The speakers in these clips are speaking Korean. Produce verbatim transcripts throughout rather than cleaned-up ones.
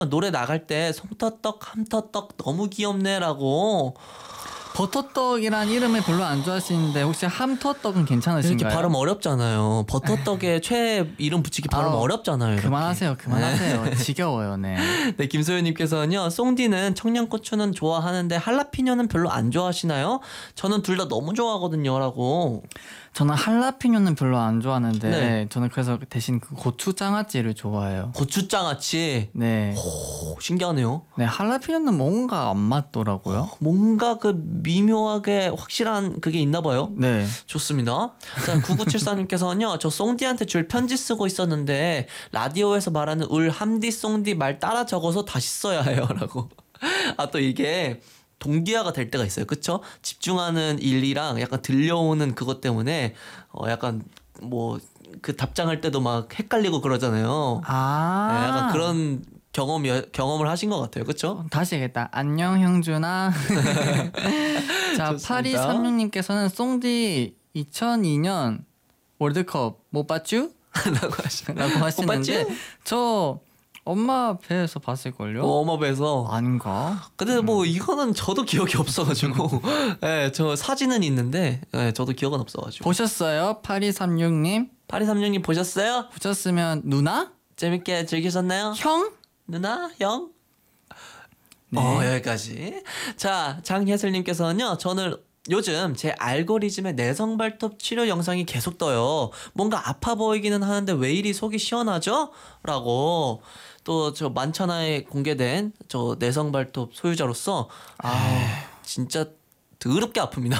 노래 나갈 때 솜터떡 함터떡 너무 귀엽네라고. 버터떡이란 이름을 별로 안 좋아하시는데 혹시 함터떡은 괜찮으신가요? 이렇게 발음 어렵잖아요. 버터떡에 최 이름 붙이기 발음 아우, 어렵잖아요. 이렇게. 그만하세요, 그만하세요. 네. 지겨워요, 네. 네, 김소연님께서는요. 송디는 청양고추는 좋아하는데 할라피뇨는 별로 안 좋아하시나요? 저는 둘 다 너무 좋아하거든요라고. 저는 할라피뇨는 별로 안 좋아하는데 네. 저는 그래서 대신 그 고추장아찌를 좋아해요. 고추장아찌. 네. 오, 신기하네요. 네, 할라피뇨는 뭔가 안 맞더라고요. 뭔가 그 미묘하게 확실한 그게 있나 봐요. 네. 좋습니다. 자, 구구칠사님께서는요. 저 송디한테 줄 편지 쓰고 있었는데 라디오에서 말하는 울 함디 송디 말 따라 적어서 다시 써야 해요. 라고. 아, 또 이게 동기화가 될 때가 있어요. 그쵸? 집중하는 일이랑 약간 들려오는 그것 때문에 어 약간 뭐 그 답장할 때도 막 헷갈리고 그러잖아요. 아. 네, 약간 그런 경험 경험을 하신 것 같아요. 그쵸? 다시 해야겠다. 안녕 형준아. 자, 좋습니다. 팔이삼육님께서는 송디 이천이 년 월드컵 못 봤쥬? 라고 하시 라고 하시는데 저 엄마 배에서 봤을걸요? 어, 엄마 배에서. 아닌가? 근데 뭐 이거는 저도 기억이 없어가지고 예, 저 사진은 있는데 예, 저도 기억은 없어가지고. 보셨어요? 팔이삼육님 팔이삼육님 보셨어요? 보셨으면 누나? 재밌게 즐기셨나요? 형? 누나? 형? 네. 어, 여기까지. 자, 장혜슬님께서는요. 저는 요즘 제 알고리즘에 내성 발톱 치료 영상이 계속 떠요. 뭔가 아파 보이기는 하는데 왜 이리 속이 시원하죠? 라고. 또 저 만천하에 공개된 저 내성 발톱 소유자로서 아, 진짜 더럽게 아픕니다.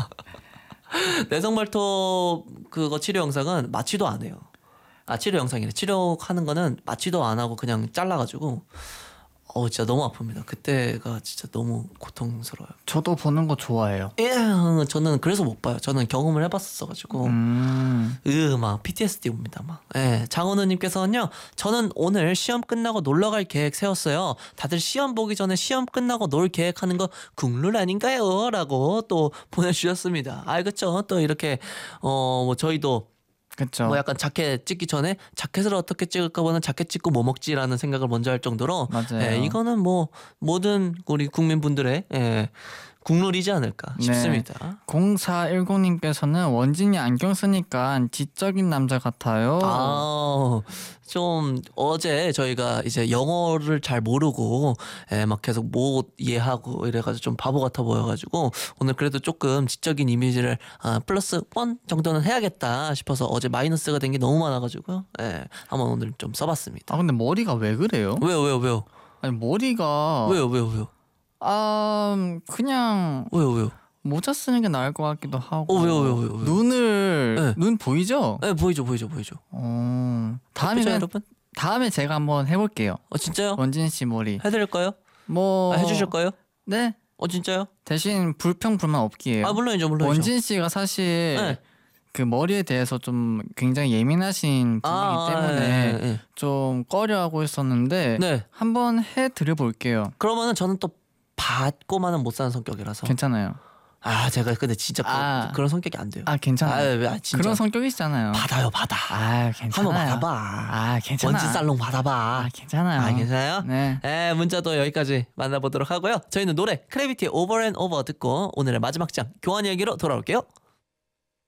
내성 발톱 그거 치료 영상은 마취도 안 해요. 아, 치료 영상이래. 치료하는 거는 마취도 안 하고 그냥 잘라가지고 어 진짜 너무 아픕니다. 그때가 진짜 너무 고통스러워요. 저도 보는 거 좋아해요. 예, 저는 그래서 못 봐요. 저는 경험을 해봤었어가지고 음. 으막 피티에스디 옵니다 막. 예, 장원우님께서는요. 저는 오늘 시험 끝나고 놀러 갈 계획 세웠어요. 다들 시험 보기 전에 시험 끝나고 놀 계획하는 거 국룰 아닌가요? 라고 또 보내주셨습니다. 아, 그쵸. 또 이렇게 어 뭐 저희도 그쵸. 뭐 약간 자켓 찍기 전에 자켓을 어떻게 찍을까보다는 자켓 찍고 뭐 먹지라는 생각을 먼저 할 정도로 맞아요. 예, 이거는 뭐 모든 우리 국민분들의 예, 국룰이지 않을까 싶습니다. 네. 공사일공님께서는 원진이 안경 쓰니까 지적인 남자 같아요. 아, 좀 어제 저희가 이제 영어를 잘 모르고 예, 막 계속 못 이해하고 이래가지고 좀 바보 같아 보여가지고 오늘 그래도 조금 지적인 이미지를 아, 플러스 원 정도는 해야겠다 싶어서 어제 마이너스가 된 게 너무 많아가지고요. 예, 한번 오늘 좀 써봤습니다. 아 근데 머리가 왜 그래요? 왜요, 왜요, 왜요? 아니 머리가 왜요, 왜요, 왜요? 아 그냥 왜요, 왜요? 모자 쓰는 게 나을 것 같기도 하고. 어, 왜요, 왜요, 왜요? 왜요? 눈을 네. 눈 보이죠? 네, 보이죠, 보이죠, 보이죠. 어 다음에 예쁘죠, 그냥- 여러분? 다음에 제가 한번 해볼게요. 어, 진짜요? 원진 씨 머리. 해드릴까요? 뭐 아, 해주실 거예요? 네. 어, 진짜요? 대신 불평 불만 없기에요. 아, 물론이죠, 물론이죠. 원진 씨가 사실 네. 그 머리에 대해서 좀 굉장히 예민하신 분이기 아, 때문에 예, 예, 예. 좀 꺼려하고 있었는데 네. 한번 해드려 볼게요. 그러면은 저는 또 받고만은 못 사는 성격이라서. 괜찮아요. 아, 제가 근데 진짜 그, 아. 그런 성격이 안 돼요. 아 괜찮아요. 아, 왜, 아, 진짜. 그런 성격이시잖아요. 받아요, 받아. 아 괜찮아요. 한번 받아봐. 아 괜찮아. 원진 살롱 받아봐. 아 괜찮아요. 아, 괜찮아요? 네. 에, 문자도 여기까지 만나보도록 하고요. 저희는 노래 크래비티의 오버 앤 오버 듣고 오늘의 마지막 장 교환 이야기로 돌아올게요.